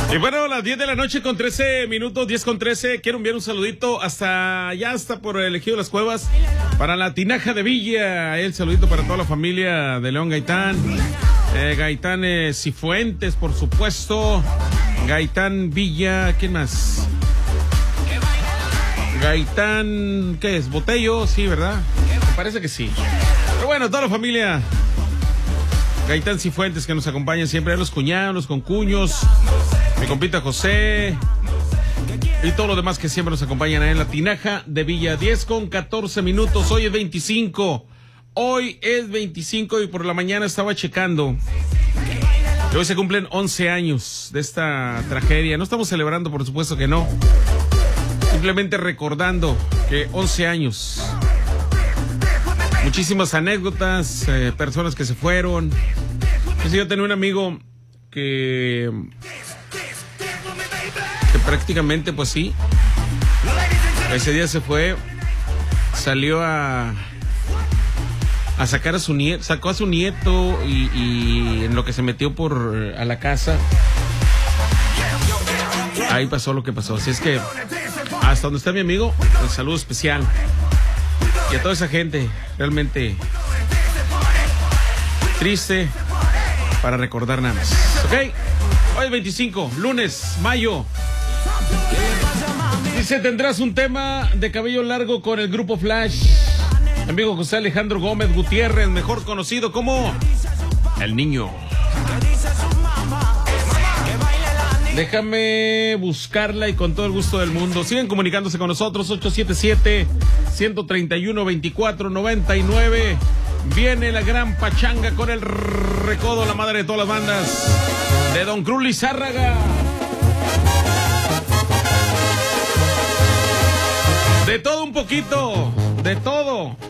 Y bueno, a las 10 de la noche con 13 minutos, 10 con 13, quiero enviar un saludito hasta por el Ejido de las Cuevas, para la Tinaja de Villa, el saludito para toda la familia de León Gaitán, Gaitán Cifuentes, por supuesto, Gaitán Villa, ¿quién más? Gaitán, ¿qué es? Botello, sí, ¿verdad? Me parece que sí. Pero bueno, toda la familia Gaitán Cifuentes que nos acompañan siempre, los cuñados, los concuños, mi compita José y todos los demás que siempre nos acompañan ahí en la Tinaja de Villa. 10 con 14 minutos, hoy es 25. Hoy es 25 y por la mañana estaba checando que hoy se cumplen 11 años de esta tragedia. No estamos celebrando, por supuesto que no. Simplemente recordando que 11 años. Muchísimas anécdotas, personas que se fueron. Yo tenía un amigo que prácticamente, pues sí, ese día se fue, salió a sacar a su nieto, sacó a su nieto y en lo que se metió a la casa, ahí pasó lo que pasó. Así es que hasta donde está mi amigo, un saludo especial. Y a toda esa gente, realmente triste para recordar nada más. Ok, hoy es 25, lunes, mayo. Dice, tendrás un tema de cabello largo con el grupo Flash. Amigo José Alejandro Gómez Gutiérrez, mejor conocido como El Niño. Déjame buscarla y con todo el gusto del mundo. Siguen comunicándose con nosotros, 877-131-2499. Viene la gran pachanga con el recodo, la madre de todas las bandas, de Don Cruz Lizárraga. De todo un poquito, de todo.